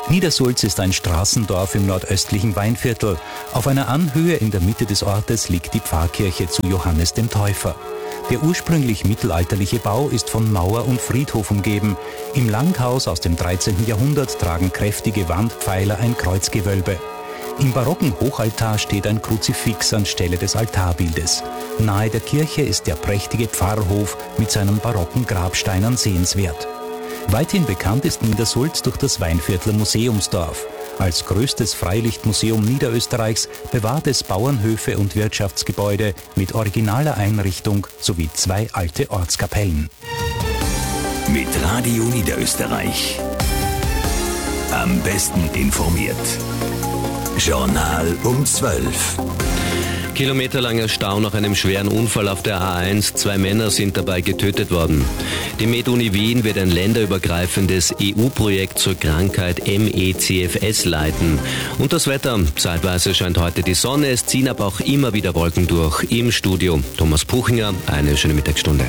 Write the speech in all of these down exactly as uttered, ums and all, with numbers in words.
Niedersulz ist ein Straßendorf im nordöstlichen Weinviertel. Auf einer Anhöhe in der Mitte des Ortes liegt die Pfarrkirche zu Johannes dem Täufer. Der ursprünglich mittelalterliche Bau ist von Mauer und Friedhof umgeben. Im Langhaus aus dem dreizehnten Jahrhundert tragen kräftige Wandpfeiler ein Kreuzgewölbe. Im barocken Hochaltar steht ein Kruzifix anstelle des Altarbildes. Nahe der Kirche ist der prächtige Pfarrhof mit seinen barocken Grabsteinen sehenswert. Weithin bekannt ist Niedersulz durch das Weinviertler Museumsdorf. Als größtes Freilichtmuseum Niederösterreichs bewahrt es Bauernhöfe und Wirtschaftsgebäude mit originaler Einrichtung sowie zwei alte Ortskapellen. Mit Radio Niederösterreich. Am besten informiert. Journal um zwölf. Kilometerlanger Stau nach einem schweren Unfall auf der A eins. Zwei Männer sind dabei getötet worden. Die MedUni Wien wird ein länderübergreifendes E U-Projekt zur Krankheit M E C F S leiten. Und das Wetter. Zeitweise scheint heute die Sonne, es ziehen aber auch immer wieder Wolken durch. Im Studio Thomas Puchinger, eine schöne Mittagsstunde.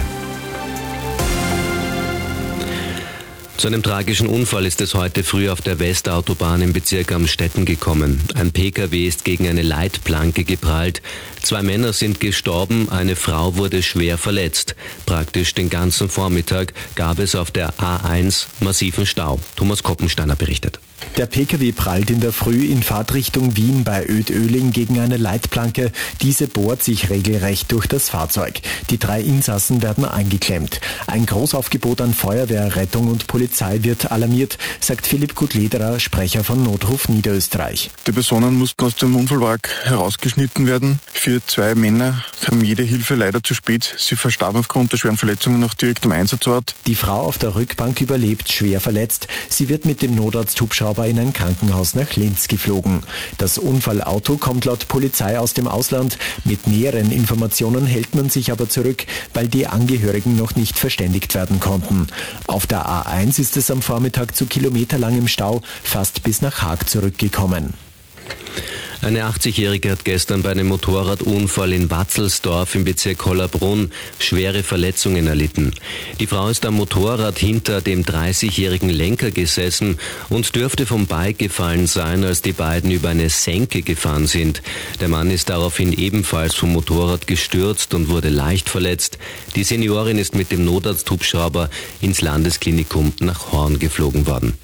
Zu einem tragischen Unfall ist es heute früh auf der Westautobahn im Bezirk Amstetten gekommen. Ein Pkw ist gegen eine Leitplanke geprallt. Zwei Männer sind gestorben, eine Frau wurde schwer verletzt. Praktisch den ganzen Vormittag gab es auf der A eins massiven Stau. Thomas Koppensteiner berichtet. Der Pkw prallt in der Früh in Fahrtrichtung Wien bei Oetöling gegen eine Leitplanke. Diese bohrt sich regelrecht durch das Fahrzeug. Die drei Insassen werden eingeklemmt. Ein Großaufgebot an Feuerwehr, Rettung und Polizei wird alarmiert, sagt Philipp Kutlederer, Sprecher von Notruf Niederösterreich. Die Personen mussten aus dem Unfallwagen herausgeschnitten werden. Für zwei Männer kam jede Hilfe leider zu spät. Sie verstarben aufgrund der schweren Verletzungen noch direkt am Einsatzort. Die Frau auf der Rückbank überlebt, schwer verletzt. Sie wird mit dem Notarzthubschrauber in ein Krankenhaus nach Linz geflogen. Das Unfallauto kommt laut Polizei aus dem Ausland. Mit näheren Informationen hält man sich aber zurück, weil die Angehörigen noch nicht verständigt werden konnten. Auf der A eins ist es am Vormittag zu kilometerlangem Stau fast bis nach Haag zurückgekommen. Eine achtzigjährige hat gestern bei einem Motorradunfall in Watzelsdorf im Bezirk Hollabrunn schwere Verletzungen erlitten. Die Frau ist am Motorrad hinter dem dreißigjährigen Lenker gesessen und dürfte vom Bike gefallen sein, als die beiden über eine Senke gefahren sind. Der Mann ist daraufhin ebenfalls vom Motorrad gestürzt und wurde leicht verletzt. Die Seniorin ist mit dem Notarzthubschrauber ins Landesklinikum nach Horn geflogen worden.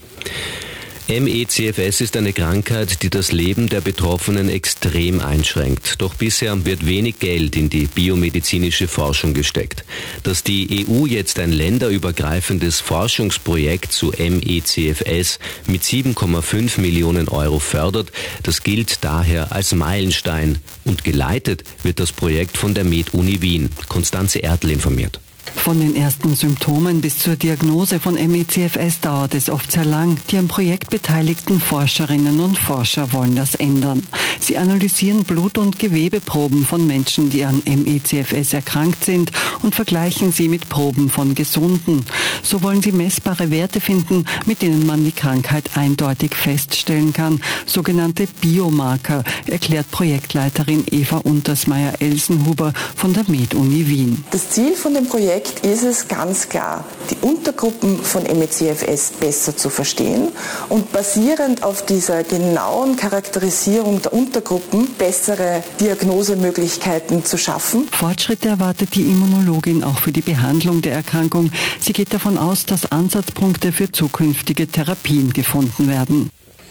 M E C F S ist eine Krankheit, die das Leben der Betroffenen extrem einschränkt. Doch bisher wird wenig Geld in die biomedizinische Forschung gesteckt. Dass die E U jetzt ein länderübergreifendes Forschungsprojekt zu M E C F S mit sieben Komma fünf Millionen Euro fördert, das gilt daher als Meilenstein. Und geleitet wird das Projekt von der MedUni Wien. Konstanze Ertl informiert. Von den ersten Symptomen bis zur Diagnose von M E C F S dauert es oft sehr lang. Die am Projekt beteiligten Forscherinnen und Forscher wollen das ändern. Sie analysieren Blut- und Gewebeproben von Menschen, die an M E C F S erkrankt sind, und vergleichen sie mit Proben von Gesunden. So wollen sie messbare Werte finden, mit denen man die Krankheit eindeutig feststellen kann. Sogenannte Biomarker, erklärt Projektleiterin Eva Untersmeier-Elsenhuber von der MedUni Wien. Das Ziel von dem Projekt ist es ganz klar, die Untergruppen von M E C F S besser zu verstehen und basierend auf dieser genauen Charakterisierung der Untergruppen bessere Diagnosemöglichkeiten zu schaffen. Fortschritte erwartet die Immunologin auch für die Behandlung der Erkrankung. Sie geht davon aus, dass Ansatzpunkte für zukünftige Therapien gefunden werden.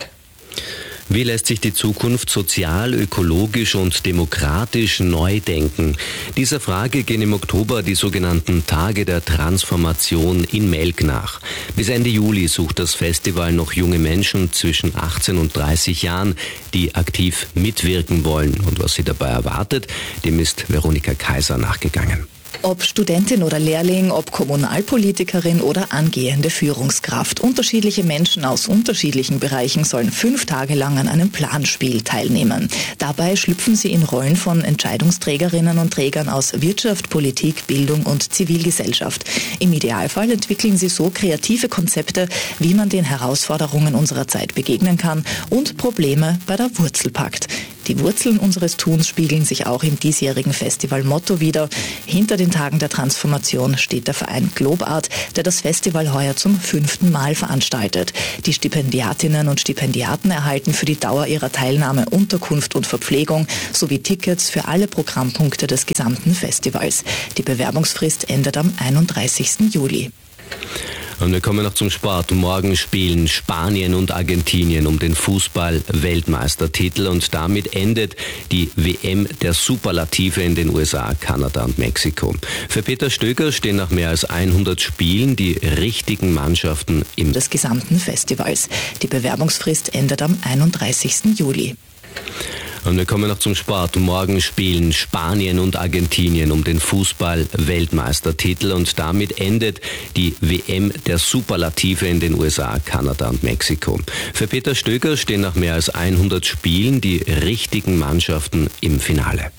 Wie lässt sich die Zukunft sozial, ökologisch und demokratisch neu denken? Dieser Frage gehen im Oktober die sogenannten Tage der Transformation in Melk nach. Bis Ende Juli sucht das Festival noch junge Menschen zwischen achtzehn und dreißig Jahren, die aktiv mitwirken wollen. Und was sie dabei erwartet, dem ist Veronika Kaiser nachgegangen. Ob Studentin oder Lehrling, ob Kommunalpolitikerin oder angehende Führungskraft. Unterschiedliche Menschen aus unterschiedlichen Bereichen sollen fünf Tage lang an einem Planspiel teilnehmen. Dabei schlüpfen sie in Rollen von Entscheidungsträgerinnen und Trägern aus Wirtschaft, Politik, Bildung und Zivilgesellschaft. Im Idealfall entwickeln sie so kreative Konzepte, wie man den Herausforderungen unserer Zeit begegnen kann und Probleme bei der Wurzel packt. Die Wurzeln unseres Tuns spiegeln sich auch im diesjährigen Festivalmotto wider. Hinter den Tagen der Transformation steht der Verein Globart, der das Festival heuer zum fünften Mal veranstaltet. Die Stipendiatinnen und Stipendiaten erhalten für die Dauer ihrer Teilnahme Unterkunft und Verpflegung sowie Tickets für alle Programmpunkte des gesamten Festivals. Die Bewerbungsfrist endet am einunddreißigsten Juli. Und wir kommen noch zum Sport. Morgen spielen Spanien und Argentinien um den Fußball-Weltmeistertitel und damit endet die W M der Superlative in den U S A, Kanada und Mexiko. Für Peter Stöger stehen nach mehr als hundert Spielen die richtigen Mannschaften im des gesamten Festivals. Die Bewerbungsfrist endet am einunddreißigsten Juli. Und wir kommen noch zum Sport. Morgen spielen Spanien und Argentinien um den Fußball-Weltmeistertitel und damit endet die W M der Superlative in den U S A, Kanada und Mexiko. Für Peter Stöger stehen nach mehr als hundert Spielen die richtigen Mannschaften im Finale.